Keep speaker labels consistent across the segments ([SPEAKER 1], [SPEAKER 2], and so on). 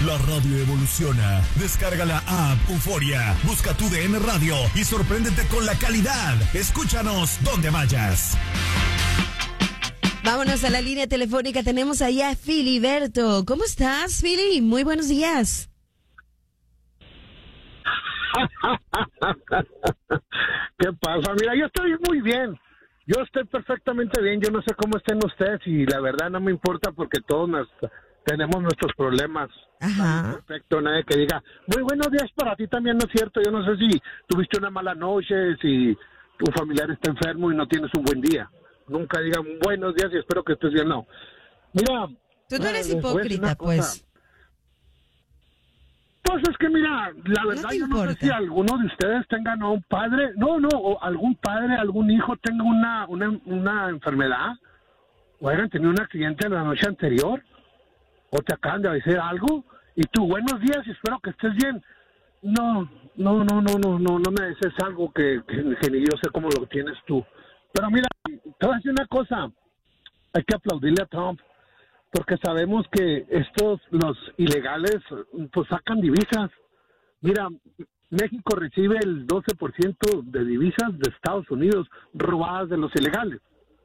[SPEAKER 1] La radio evoluciona. Descarga la app Euforia. Busca tu DN Radio y sorpréndete con la calidad. Escúchanos donde vayas.
[SPEAKER 2] Vámonos a la línea telefónica. Tenemos allá a Filiberto. ¿Cómo estás, Fili? Muy buenos días.
[SPEAKER 3] ¿Qué pasa? Mira, yo estoy muy bien. Yo estoy perfectamente bien. Yo no sé cómo estén ustedes y la verdad no me importa porque todos tenemos nuestros problemas.
[SPEAKER 2] Ajá.
[SPEAKER 3] Perfecto, nadie que diga, muy buenos días para ti también, ¿no es cierto? Yo no sé si tuviste una mala noche, si tu familiar está enfermo y no tienes un buen día. Nunca digan buenos días y espero que estés bien, no. Mira.
[SPEAKER 2] Tú no eres
[SPEAKER 3] les voy a decir
[SPEAKER 2] hipócrita,
[SPEAKER 3] una cosa.
[SPEAKER 2] pues.
[SPEAKER 3] Pues es que mira, la verdad yo no sé si alguno de ustedes tengan un padre, o algún padre, algún hijo tenga una enfermedad, o hayan tenido un accidente la noche anterior, o te acaban de decir algo, y tú, buenos días, y espero que estés bien. No me dices algo que ni yo sé cómo lo tienes tú. Pero mira, te voy a decir una cosa, hay que aplaudirle a Trump, porque sabemos que los ilegales, pues sacan divisas. Mira, México recibe el 12% de divisas de Estados Unidos robadas de los ilegales.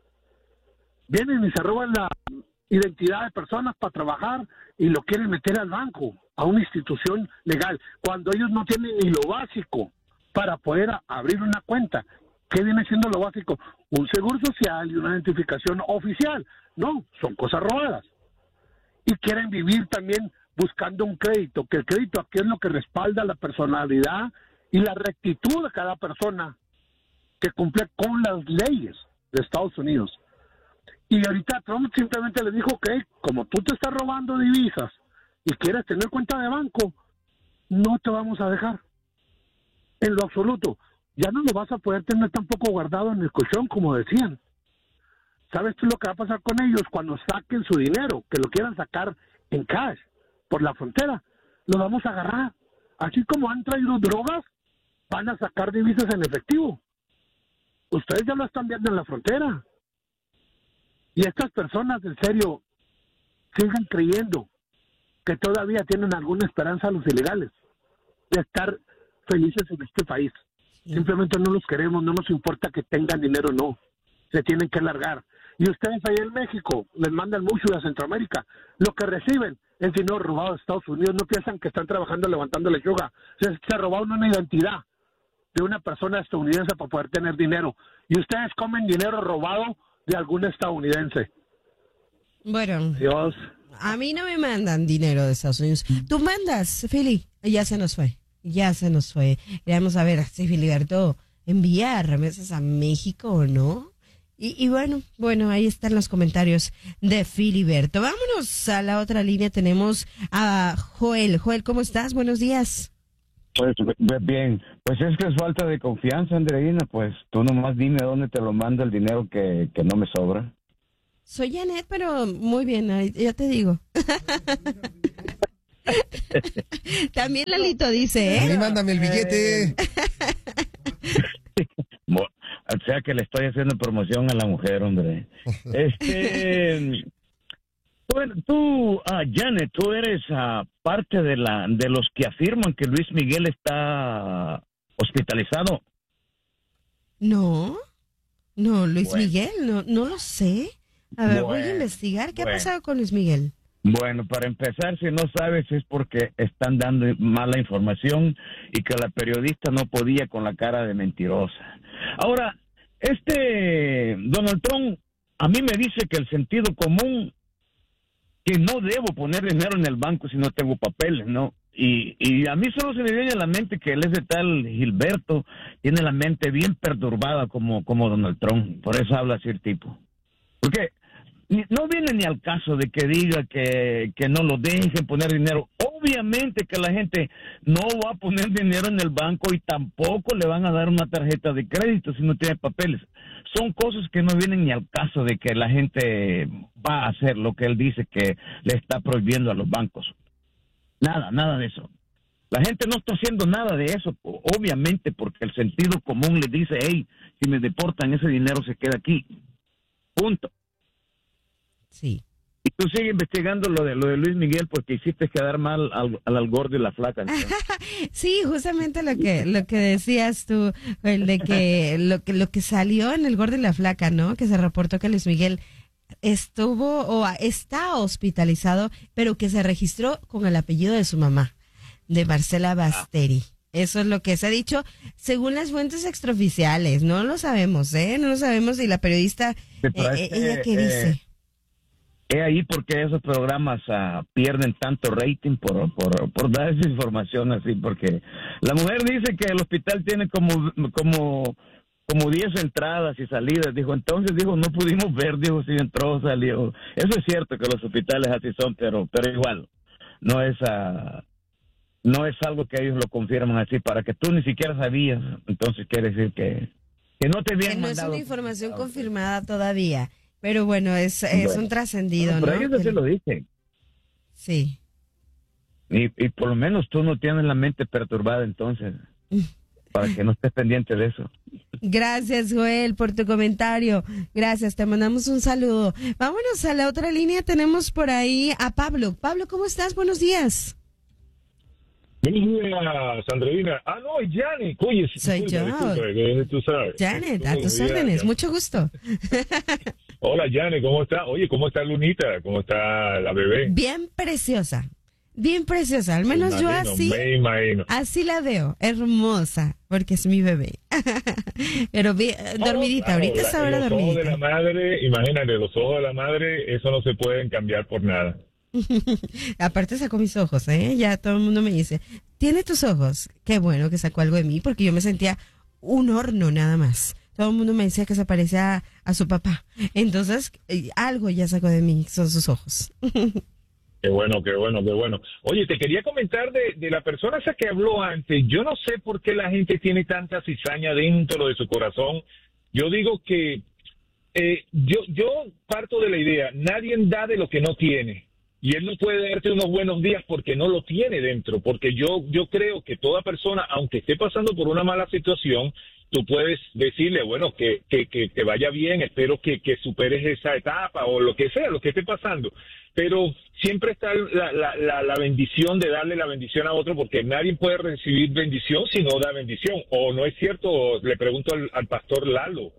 [SPEAKER 3] Vienen y se roban la identidad de personas para trabajar y lo quieren meter al banco, a una institución legal, cuando ellos no tienen ni lo básico para poder abrir una cuenta. ¿Qué viene siendo lo básico? Un seguro social y una identificación oficial. No, son cosas robadas. Y quieren vivir también buscando un crédito, que el crédito aquí es lo que respalda la personalidad y la rectitud de cada persona que cumple con las leyes de Estados Unidos. Y ahorita Trump simplemente le dijo que como tú te estás robando divisas y quieres tener cuenta de banco, no te vamos a dejar. En lo absoluto. Ya no lo vas a poder tener tampoco guardado en el colchón, como decían. ¿Sabes tú lo que va a pasar con ellos cuando saquen su dinero, que lo quieran sacar en cash por la frontera? Lo vamos a agarrar. Así como han traído drogas, van a sacar divisas en efectivo. Ustedes ya lo están viendo en la frontera. Y estas personas, en serio, sigan creyendo que todavía tienen alguna esperanza los ilegales de estar felices en este país. Simplemente no los queremos, no nos importa que tengan dinero o no. Se tienen que largar. Y ustedes ahí en México les mandan mucho de Centroamérica. Lo que reciben es dinero robado de Estados Unidos. No piensan que están trabajando levantando lechuga. Se robaron una identidad de una persona estadounidense para poder tener dinero. Y ustedes comen dinero robado de algún estadounidense.
[SPEAKER 2] Bueno,
[SPEAKER 3] Dios.
[SPEAKER 2] A mí no me mandan dinero de Estados Unidos. Tú mandas, Fili. Ya se nos fue. Vamos a ver si Filiberto envía remesas a México o no. Y bueno, ahí están los comentarios de Filiberto. Vámonos a la otra línea. Tenemos a Joel. Joel, ¿cómo estás? Buenos días.
[SPEAKER 4] Pues bien, pues es que es falta de confianza, Andreina. Pues tú nomás dime dónde te lo mando el dinero que no me sobra.
[SPEAKER 2] Soy Janet, pero muy bien, ya te digo. También Lalito dice, ¿eh?
[SPEAKER 5] A mí mándame el billete.
[SPEAKER 4] O sea que le estoy haciendo promoción a la mujer, hombre. Bueno, tú, Janet, tú eres parte de los que afirman que Luis Miguel está hospitalizado.
[SPEAKER 2] No, Luis Miguel, no lo sé. A ver, voy a investigar. ¿Qué ha pasado con Luis Miguel?
[SPEAKER 4] Bueno, para empezar, si no sabes es porque están dando mala información y que la periodista no podía con la cara de mentirosa. Ahora, Donald Trump a mí me dice que el sentido común, que no debo poner dinero en el banco si no tengo papeles, ¿no? Y a mí solo se me viene a la mente que él es de tal Gilberto, tiene la mente bien perturbada como Donald Trump, por eso habla así el tipo. Porque no viene ni al caso de que diga que no lo dejen poner dinero. Obviamente que la gente no va a poner dinero en el banco y tampoco le van a dar una tarjeta de crédito si no tiene papeles. Son cosas que no vienen ni al caso de que la gente va a hacer lo que él dice que le está prohibiendo a los bancos. Nada de eso. La gente no está haciendo nada de eso, obviamente, porque el sentido común le dice, hey, si me deportan ese dinero se queda aquí. Punto.
[SPEAKER 2] Sí.
[SPEAKER 4] tú sigue investigando lo de Luis Miguel porque hiciste quedar mal al gordo y la flaca.
[SPEAKER 2] Sí, justamente lo que decías tú, el de que lo que salió en el gordo y la flaca, ¿no? Que se reportó que Luis Miguel estuvo o está hospitalizado, pero que se registró con el apellido de su mamá, de Marcela Basteri. Eso es lo que se ha dicho según las fuentes extraoficiales. No lo sabemos, No lo sabemos. Y la periodista, ella qué dice.
[SPEAKER 4] Es ahí porque esos programas pierden tanto rating por dar esa información así, porque la mujer dice que el hospital tiene como 10 entradas y salidas. Dijo, entonces, no pudimos ver, si entró o salió. Eso es cierto que los hospitales así son, pero igual, no es algo que ellos lo confirman así, para que tú ni siquiera sabías. Entonces quiere decir que no te habían mandado.
[SPEAKER 2] No es una información confirmada todavía, pero bueno, es un trascendido, ¿no?
[SPEAKER 4] Pero ellos se lo dicen.
[SPEAKER 2] Sí.
[SPEAKER 4] Y por lo menos tú no tienes la mente perturbada entonces, para que no estés pendiente de eso.
[SPEAKER 2] Gracias, Joel, por tu comentario. Gracias, te mandamos un saludo. Vámonos a la otra línea, tenemos por ahí a Pablo. Pablo, ¿cómo estás? Buenos días.
[SPEAKER 5] Buenos días, Andreina. No, es Janet. Oye,
[SPEAKER 2] soy yo.
[SPEAKER 5] Tú sabes.
[SPEAKER 2] Janet, a tus órdenes. Mucho gusto.
[SPEAKER 5] Hola, Janet, ¿cómo está? Oye, ¿cómo está Lunita? ¿Cómo está la bebé?
[SPEAKER 2] Bien preciosa. Bien preciosa. Al menos yo así la veo. Hermosa, porque es mi bebé. Pero bien, dormidita.
[SPEAKER 5] Claro,
[SPEAKER 2] ahorita está ahora dormidita.
[SPEAKER 5] Los ojos de la madre, imagínate, los ojos de la madre, eso no se pueden cambiar por nada.
[SPEAKER 2] Aparte sacó mis ojos, ya todo el mundo me dice, tiene tus ojos. Qué bueno que sacó algo de mí, porque yo me sentía un horno nada más. Todo el mundo me decía que se parecía a su papá. Entonces algo ya sacó de mí, son sus ojos.
[SPEAKER 5] Qué bueno. Oye, te quería comentar de la persona esa que habló antes. Yo no sé por qué la gente tiene tanta cizaña dentro de su corazón. Yo digo que yo parto de la idea, nadie da de lo que no tiene. Y él no puede darte unos buenos días porque no lo tiene dentro. Porque yo creo que toda persona, aunque esté pasando por una mala situación, tú puedes decirle, bueno, que vaya bien, espero que superes esa etapa o lo que sea, lo que esté pasando. Pero siempre está la bendición de darle la bendición a otro, porque nadie puede recibir bendición si no da bendición. ¿O no es cierto? Le pregunto al pastor Lalo.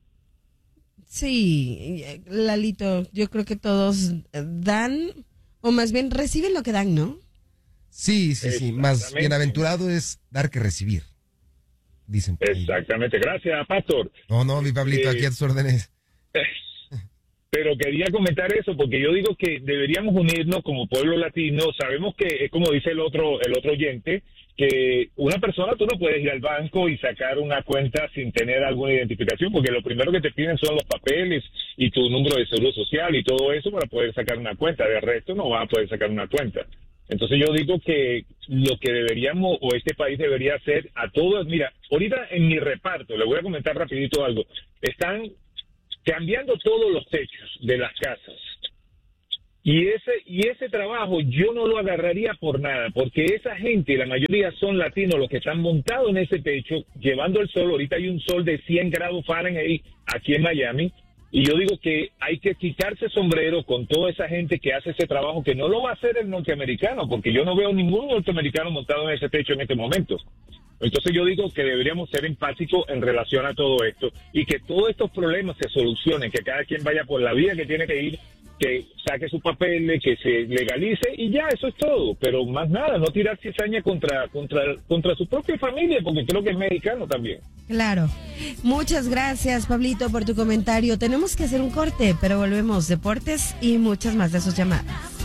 [SPEAKER 2] Sí, Lalito, yo creo que todos dan, o más bien reciben lo que dan, ¿no?
[SPEAKER 6] Sí. Más bienaventurado es dar que recibir, dicen.
[SPEAKER 5] Exactamente. Gracias, pastor.
[SPEAKER 6] No, mi Pablito, aquí a tus órdenes.
[SPEAKER 5] Pero quería comentar eso porque yo digo que deberíamos unirnos como pueblo latino. Sabemos que es como dice el otro oyente, que una persona, tú no puedes ir al banco y sacar una cuenta sin tener alguna identificación, porque lo primero que te piden son los papeles y tu número de seguro social y todo eso para poder sacar una cuenta. De resto no vas a poder sacar una cuenta. Entonces yo digo que lo que deberíamos, o este país debería hacer a todos, mira, ahorita en mi reparto, le voy a comentar rapidito algo, están cambiando todos los techos de las casas. Y ese trabajo yo no lo agarraría por nada, porque esa gente, la mayoría son latinos los que están montados en ese techo, llevando el sol. Ahorita hay un sol de 100 grados Fahrenheit aquí en Miami, y yo digo que hay que quitarse sombrero con toda esa gente que hace ese trabajo, que no lo va a hacer el norteamericano, porque yo no veo ningún norteamericano montado en ese techo en este momento. Entonces yo digo que deberíamos ser empáticos en relación a todo esto, y que todos estos problemas se solucionen, que cada quien vaya por la vía que tiene que ir, que saque sus papeles, que se legalice, y ya, eso es todo. Pero más nada, no tirar cizaña contra su propia familia, porque creo que es mexicano también.
[SPEAKER 2] Claro. Muchas gracias, Pablito, por tu comentario. Tenemos que hacer un corte, pero volvemos. Deportes y muchas más de sus llamadas.